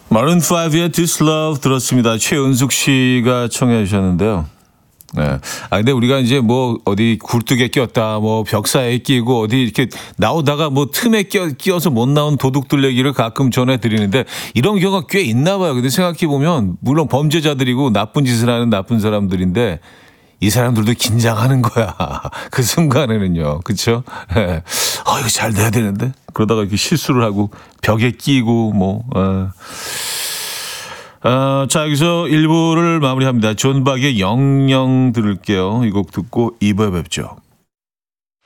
마룬 5의 This Love 들었습니다. 최은숙 씨가 청해 주셨는데요. 네. 근데 우리가 이제 뭐 어디 굴뚝에 꼈다, 뭐 벽사에 끼고 어디 이렇게 나오다가 뭐 틈에 끼어서 못 나온 도둑들 얘기를 가끔 전해드리는데 이런 경우가 꽤 있나 봐요. 근데 생각해보면 물론 범죄자들이고 나쁜 짓을 하는 나쁜 사람들인데 이 사람들도 긴장하는 거야. 그 순간에는요. 그쵸? 네. 이거 잘 돼야 되는데. 그러다가 이렇게 실수를 하고 벽에 끼고 뭐. 자, 여기서 1부를 마무리합니다. 존 박의 영영 들을게요. 이 곡 듣고 2부에 뵙죠.